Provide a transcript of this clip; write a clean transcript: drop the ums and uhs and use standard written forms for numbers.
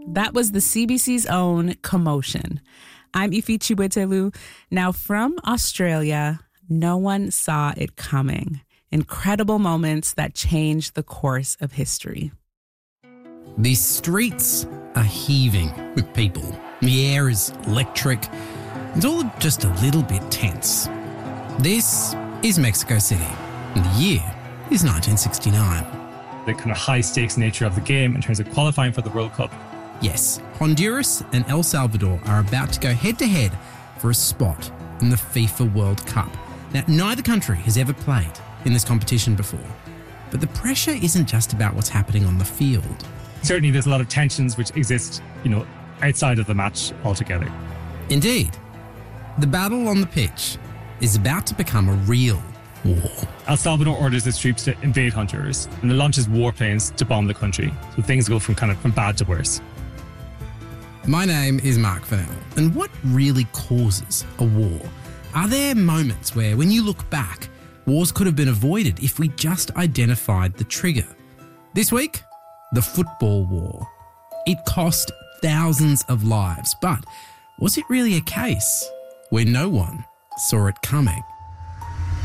That was the CBC's own Commotion. I'm Ifi Chiwetelu. Now from Australia, no one saw it coming. Incredible moments that changed the course of history. The streets are heaving with people. The air is electric. It's all just a little bit tense. This is Mexico City, and the year is 1969. The kind of high-stakes nature of the game in terms of qualifying for the World Cup. Yes, Honduras and El Salvador are about to go head-to-head for a spot in the FIFA World Cup. Now, neither country has ever played in this competition before, but the pressure isn't just about what's happening on the field. Certainly there's a lot of tensions which exist, outside of the match altogether. Indeed, the battle on the pitch is about to become a real war. El Salvador orders its troops to invade Honduras and it launches warplanes to bomb the country. So things go from bad to worse. My name is Mark Fennell, and what really causes a war? Are there moments where, when you look back, wars could have been avoided if we just identified the trigger? This week, the football war. It cost thousands of lives, but was it really a case where no one saw it coming?